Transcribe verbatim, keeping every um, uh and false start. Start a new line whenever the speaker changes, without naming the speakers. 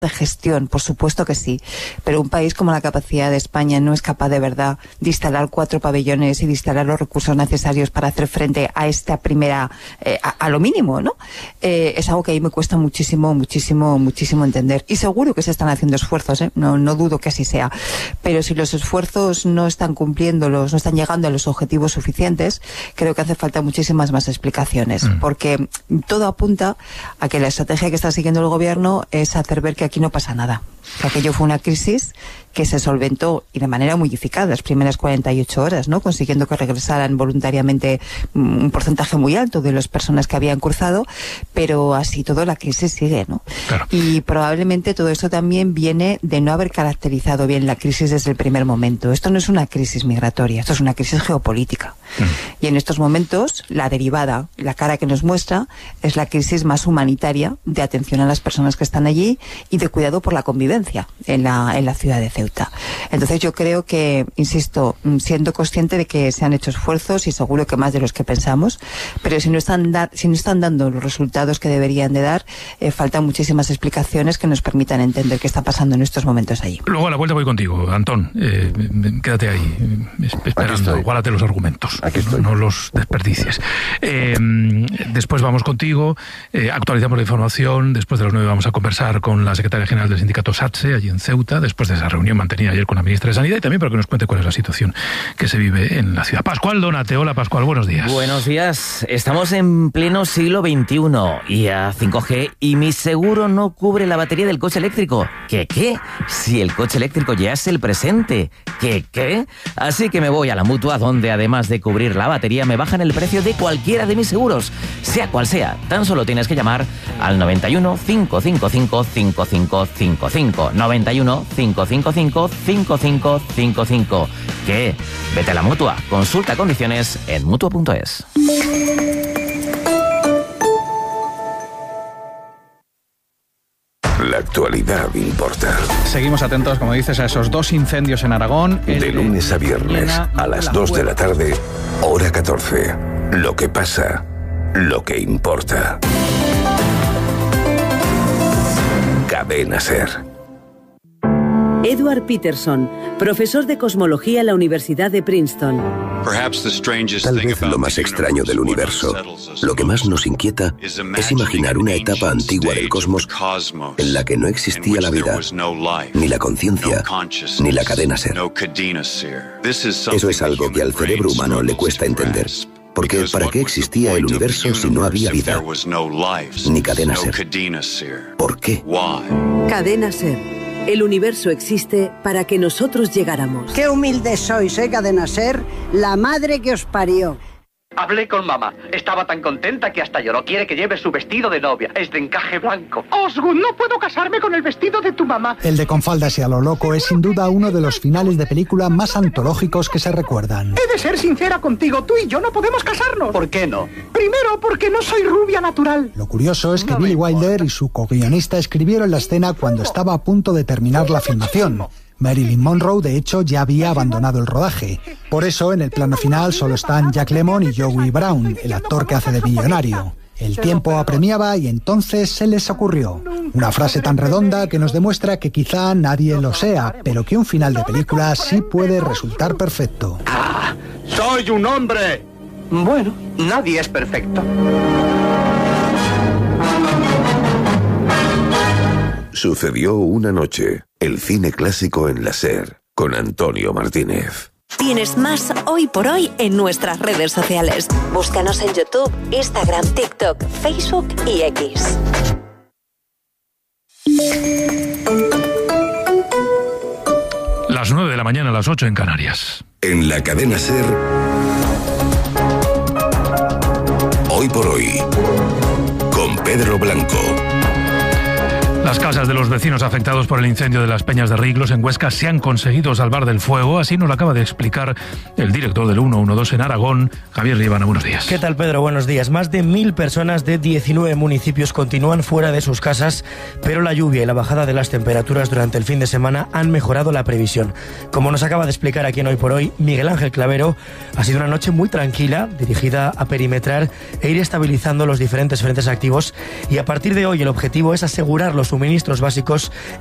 de gestión, por supuesto que sí, pero un país como la capacidad de España no es capaz de verdad de instalar cuatro pabellones y de instalar los recursos necesarios para hacer frente a esta primera, eh, a, a lo mínimo, ¿no? Eh, es algo que ahí me cuesta muchísimo, muchísimo, muchísimo entender. Y seguro que se están haciendo esfuerzos, ¿eh? No, no dudo que así sea. Pero si los esfuerzos no están cumpliendo, los, no están llegando a los objetivos suficientes, creo que hace falta muchísimas más explicaciones, mm. porque todo apunta a que la estrategia que está siguiendo el gobierno es hacer ver que aquí no pasa nada. Que aquello fue una crisis que se solventó y de manera muy eficaz las primeras cuarenta y ocho horas, ¿no? Consiguiendo que regresaran voluntariamente un porcentaje muy alto de las personas que habían cruzado, pero así todo la crisis sigue, ¿no?
Claro.
Y probablemente todo esto también viene de no haber caracterizado bien la crisis desde el primer momento. Esto no es una crisis migratoria, esto es una crisis geopolítica. Mm. Y en estos momentos, la derivada, la cara que nos muestra, es la crisis más humanitaria de atención a las personas que están allí y de cuidado por la convivencia en la, en la ciudad de Ceuta. Entonces yo creo que, insisto, siendo consciente de que se han hecho esfuerzos y seguro que más de los que pensamos, pero si no están, da si no están dando los resultados que deberían de dar, eh, faltan muchísimas explicaciones que nos permitan entender qué está pasando en estos momentos allí.
Luego a la vuelta voy contigo, Antón. Eh, quédate ahí, esperando, guárdate los argumentos, no, no los desperdicies. Eh, después vamos contigo, eh, actualizamos la información, después de las nueve vamos a conversar con la secretaria general del sindicato SATSE, allí en Ceuta, después de esa reunión mantenida ayer con la ministra de Sanidad, y también para que nos cuente cuál es la situación que se vive en la ciudad. Pascual Donate, hola Pascual, buenos días.
Buenos días, estamos en pleno siglo veintiuno y a cinco G y mi seguro no cubre la batería del coche eléctrico. ¿Qué qué? Si el coche eléctrico ya es el presente. ¿Qué qué? Así que me voy a la Mutua, donde además de cubrir la batería me bajan el precio de cualquiera de mis seguros, sea cual sea. Tan solo tienes que llamar al noventa y uno, cinco cinco cinco, cinco cinco cinco cinco, noventa y uno, cinco cinco cinco, cinco cinco cinco cinco. ¿Qué? Vete a la Mutua. Consulta condiciones en mutua punto es.
La actualidad importa.
Seguimos atentos, como dices, a esos dos incendios en Aragón.
De lunes a viernes, a las dos de la tarde, hora catorce. Lo que pasa, lo que importa. Cadena SER.
Edward Peterson, profesor de cosmología en la Universidad de Princeton.
Tal vez lo más extraño del universo, lo que más nos inquieta, es imaginar una etapa antigua del cosmos en la que no existía la vida, ni la conciencia, ni la cadena SER. Eso es algo que al cerebro humano le cuesta entender. Porque ¿para qué existía el universo si no había vida? Ni cadena SER. ¿Por qué?
Cadena SER. El universo existe para que nosotros llegáramos.
¡Qué humildes sois, eh, Cadena SER! La madre que os parió.
Hablé con mamá. Estaba tan contenta que hasta lloró. Quiere que lleve su vestido de novia. Es de encaje blanco.
Osgood, no puedo casarme con el vestido de tu mamá.
El de Con faldas y a lo loco es sin duda uno de los finales de película más antológicos que se recuerdan.
He de ser sincera contigo. Tú y yo no podemos casarnos.
¿Por qué no?
Primero, porque no soy rubia natural.
Lo curioso es que Billy Wilder y su co-guionista escribieron la escena cuando estaba a punto de terminar la filmación. Marilyn Monroe, de hecho, ya había abandonado el rodaje. Por eso, en el plano final solo están Jack Lemmon y Joey Brown, el actor que hace de millonario. El tiempo apremiaba y entonces se les ocurrió una frase tan redonda que nos demuestra que quizá nadie lo sea, pero que un final de película sí puede resultar perfecto.
¡Ah! ¡Soy un hombre! Bueno, nadie es perfecto.
Sucedió una noche. El cine clásico en la SER, con Antonio Martínez.
Tienes más Hoy por Hoy en nuestras redes sociales. Búscanos en YouTube, Instagram, TikTok, Facebook y X.
Las nueve de la mañana, a las ocho en Canarias.
En la cadena SER, Hoy por Hoy, con Pedro Blanco.
Las casas de los vecinos afectados por el incendio de las Peñas de Riglos en Huesca se han conseguido salvar del fuego, así nos lo acaba de explicar el director del ciento doce en Aragón, Javier Líbana. Buenos días.
¿Qué tal, Pedro? Buenos días. Más de mil personas de diecinueve municipios continúan fuera de sus casas, pero la lluvia y la bajada de las temperaturas durante el fin de semana han mejorado la previsión. Como nos acaba de explicar aquí en Hoy por Hoy Miguel Ángel Clavero, ha sido una noche muy tranquila, dirigida a perimetrar e ir estabilizando los diferentes frentes activos, y a partir de hoy el objetivo es asegurar los suministros básicos